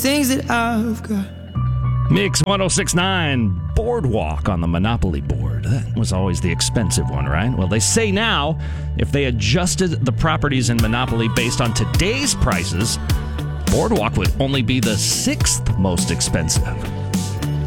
things that I've got. Mix 1069 Boardwalk on the Monopoly board. That was always the expensive one, right? Well, they say now if they adjusted the properties in Monopoly based on today's prices, Boardwalk would only be the 6th most expensive.